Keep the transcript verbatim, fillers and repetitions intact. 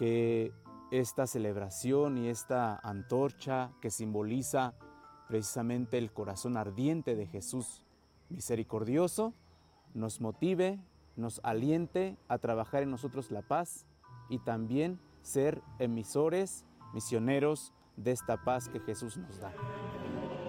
que esta celebración y esta antorcha que simboliza precisamente el corazón ardiente de Jesús misericordioso, nos motive, nos aliente a trabajar en nosotros la paz y también ser emisores, misioneros de esta paz que Jesús nos da.